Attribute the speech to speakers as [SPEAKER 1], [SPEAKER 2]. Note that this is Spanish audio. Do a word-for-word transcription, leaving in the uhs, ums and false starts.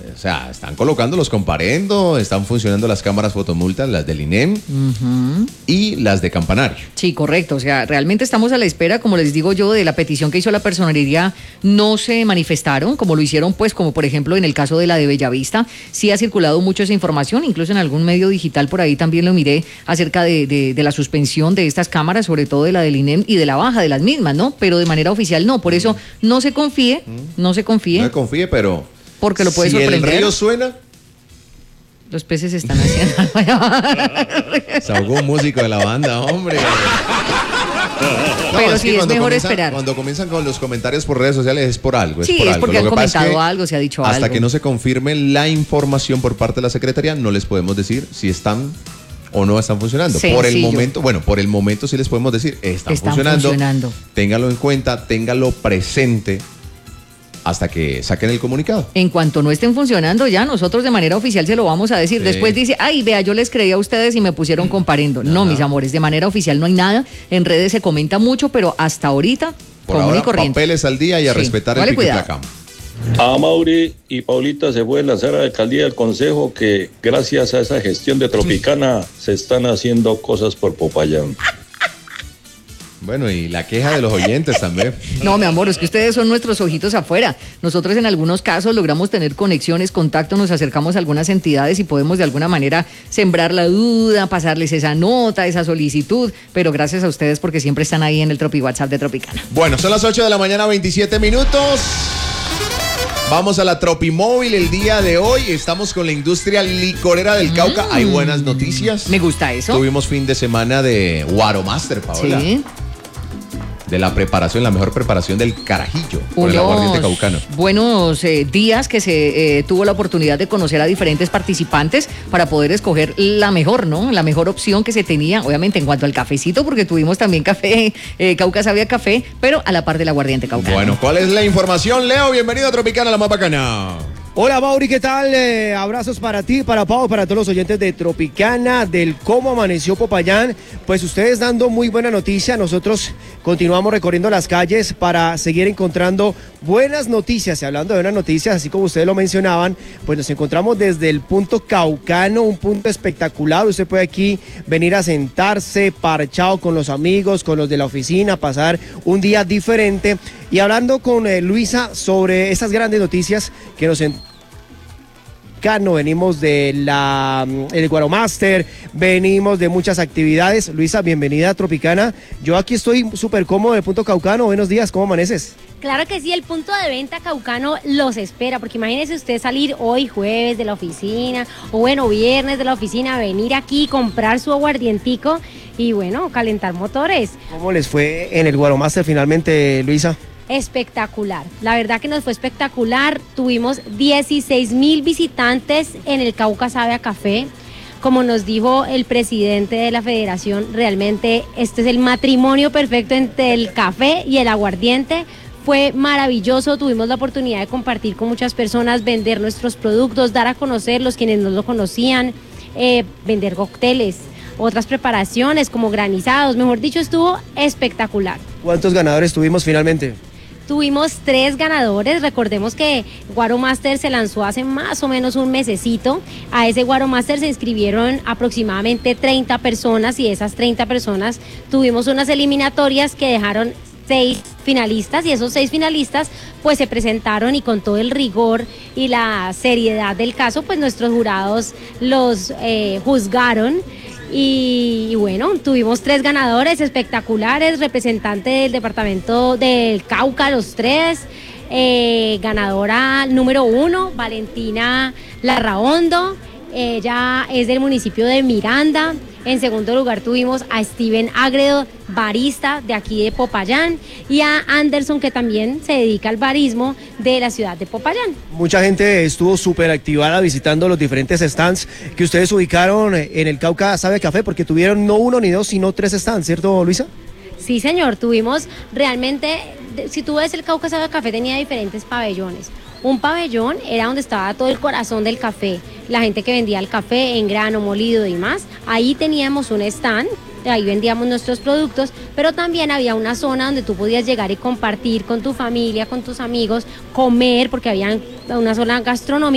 [SPEAKER 1] o sea, están colocando los comparendo, están funcionando las cámaras fotomultas, las del INEM uh-huh. y las de Campanario.
[SPEAKER 2] Sí, correcto, o sea, realmente estamos a la espera, como les digo yo, de la petición que hizo la personería, no se manifestaron, como lo hicieron, pues, como por ejemplo en el caso de la de Bellavista, sí ha circulado mucho esa información, incluso en algún medio digital por ahí también lo miré acerca de, de, de la suspensión de estas cámaras, sobre todo de la del INEM y de la baja de las mismas, ¿no? Pero de manera oficial no, por eso no se confíe, no se confíe.
[SPEAKER 1] No se confíe, pero...
[SPEAKER 2] Porque lo puede
[SPEAKER 1] si
[SPEAKER 2] sorprender.
[SPEAKER 1] Si el río suena...
[SPEAKER 2] Los peces están haciendo...
[SPEAKER 1] Se ahogó un músico de la banda, hombre. No,
[SPEAKER 2] pero
[SPEAKER 1] es
[SPEAKER 2] sí, es mejor esperar.
[SPEAKER 1] Cuando comienzan con los comentarios por redes sociales es por algo. Es
[SPEAKER 2] sí,
[SPEAKER 1] por
[SPEAKER 2] es
[SPEAKER 1] algo.
[SPEAKER 2] porque
[SPEAKER 1] Lo
[SPEAKER 2] han
[SPEAKER 1] que pasa
[SPEAKER 2] comentado
[SPEAKER 1] es que
[SPEAKER 2] algo, se ha dicho
[SPEAKER 1] hasta
[SPEAKER 2] algo.
[SPEAKER 1] Hasta que no se confirme la información por parte de la Secretaría, no les podemos decir si están o no están funcionando.
[SPEAKER 2] Sencillo.
[SPEAKER 1] Por el momento, bueno, por el momento sí les podemos decir, están,
[SPEAKER 2] están
[SPEAKER 1] funcionando.
[SPEAKER 2] funcionando.
[SPEAKER 1] Téngalo en cuenta, téngalo presente hasta que saquen el comunicado.
[SPEAKER 2] En cuanto no estén funcionando ya, nosotros de manera oficial se lo vamos a decir. Sí. Después dice, ay, vea, yo les creí a ustedes y me pusieron comparendo. No, mis amores, de manera oficial no hay nada. En redes se comenta mucho, pero hasta ahorita,
[SPEAKER 1] por
[SPEAKER 2] común
[SPEAKER 1] ahora,
[SPEAKER 2] y corriente.
[SPEAKER 1] Papeles al día y a sí. respetar el pico y placa.
[SPEAKER 3] A Mauri y Paulita se puede lanzar a la alcaldía del consejo que gracias a esa gestión de Tropicana se están haciendo cosas por Popayán.
[SPEAKER 1] Bueno, y la queja de los oyentes también.
[SPEAKER 2] No, mi amor, es que ustedes son nuestros ojitos afuera. Nosotros en algunos casos logramos tener conexiones, contacto, nos acercamos a algunas entidades y podemos de alguna manera sembrar la duda, pasarles esa nota, esa solicitud, pero gracias a ustedes porque siempre están ahí en el Tropi WhatsApp de Tropicana.
[SPEAKER 1] Bueno, son las ocho de la mañana, veintisiete minutos. Vamos a la Tropimóvil el día de hoy. Estamos con la industria licorera del Cauca. Mm. Hay buenas noticias.
[SPEAKER 2] Me gusta eso.
[SPEAKER 1] Tuvimos fin de semana de Guaro Master, Paola. Sí. De la preparación, la mejor preparación del carajillo por el aguardiente caucano.
[SPEAKER 2] Buenos eh, días que se eh, tuvo la oportunidad de conocer a diferentes participantes para poder escoger la mejor, ¿no? La mejor opción que se tenía, obviamente en cuanto al cafecito, porque tuvimos también café, eh, Cauca Sabia Café, pero a la par del aguardiente caucano.
[SPEAKER 1] Bueno, ¿cuál es la información, Leo? Bienvenido a Tropicana, la más bacana.
[SPEAKER 4] Hola Mauri, ¿qué tal? Eh, abrazos para ti, para Pau, para todos los oyentes de Tropicana, del cómo amaneció Popayán. Pues ustedes dando muy buena noticia, nosotros continuamos recorriendo las calles para seguir encontrando buenas noticias. Y hablando de buenas noticias, así como ustedes lo mencionaban, pues nos encontramos desde el punto caucano, un punto espectacular. Usted puede aquí venir a sentarse, parchado con los amigos, con los de la oficina, pasar un día diferente. Y hablando con eh, Luisa sobre esas grandes noticias que nos encontramos. Venimos de la el Guaro Master, venimos de muchas actividades. Luisa, bienvenida a Tropicana. Yo aquí estoy súper cómodo en el punto caucano. Buenos días, ¿cómo amaneces?
[SPEAKER 5] Claro que sí, el punto de venta caucano los espera, porque imagínese usted salir hoy jueves de la oficina, o bueno, viernes de la oficina, venir aquí, comprar su aguardientico y bueno, calentar motores.
[SPEAKER 4] ¿Cómo les fue en el Guaro Master finalmente, Luisa?
[SPEAKER 5] Espectacular, la verdad que nos fue espectacular. Tuvimos dieciséis mil visitantes en el Cauca Sabia Café. Como nos dijo el presidente de la federación, realmente este es el matrimonio perfecto entre el café y el aguardiente. Fue maravilloso, tuvimos la oportunidad de compartir con muchas personas, vender nuestros productos, dar a conocer los quienes no lo conocían, eh, vender cócteles, otras preparaciones como granizados, mejor dicho, estuvo espectacular.
[SPEAKER 4] ¿Cuántos ganadores tuvimos finalmente?
[SPEAKER 5] Tuvimos tres ganadores. Recordemos que Guaro Master se lanzó hace más o menos un mesecito. A ese Guaro Master se inscribieron aproximadamente treinta personas y de esas treinta personas tuvimos unas eliminatorias que dejaron seis finalistas y esos seis finalistas pues se presentaron y con todo el rigor y la seriedad del caso pues nuestros jurados los eh, juzgaron. Y, y bueno, tuvimos tres ganadores espectaculares, representante del departamento del Cauca, los tres, eh, ganadora número uno, Valentina Larraondo, ella es del municipio de Miranda. En segundo lugar tuvimos a Steven Agredo, barista de aquí de Popayán, y a Anderson, que también se dedica al barismo de la ciudad de Popayán.
[SPEAKER 4] Mucha gente estuvo súper activada visitando los diferentes stands que ustedes ubicaron en el Cauca Sabia Café, porque tuvieron no uno ni dos, sino tres stands, ¿cierto, Luisa?
[SPEAKER 5] Sí, señor, tuvimos realmente, si tú ves el Cauca Sabia Café tenía diferentes pabellones. Un pabellón era donde estaba todo el corazón del café, la gente que vendía el café en grano, molido y demás. Ahí teníamos un stand, ahí vendíamos nuestros productos, pero también había una zona donde tú podías llegar y compartir con tu familia, con tus amigos, comer, porque había una zona gastronómica.